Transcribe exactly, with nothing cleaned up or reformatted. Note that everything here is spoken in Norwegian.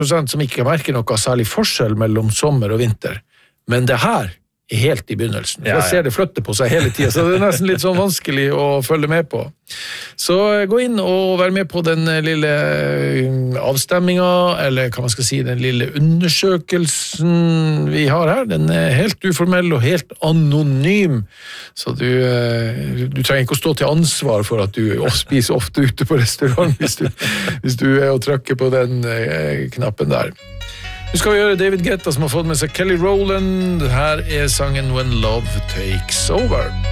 prosent som ikke merker noe særlig forskjell mellom sommer og vinter. Men det her er helt i begynnelsen. Ja, ja. Jeg ser det flytte på seg hele tiden, så det er nesten litt sånn vanskelig å følge med på. Så gå inn og vær med på den lille avstemmingen, eller hva man skal si, den lille undersøkelsen vi har her. Den er helt uformell og helt anonym, så du, du trenger ikke å stå til ansvar for at du spiser ofte ute på restaurant hvis du, hvis du er og trykker på den knappen der. Nu skal vi gjøre David Guetta som har fått med seg Kelly Rowland. Her er sangen When Love Takes Over.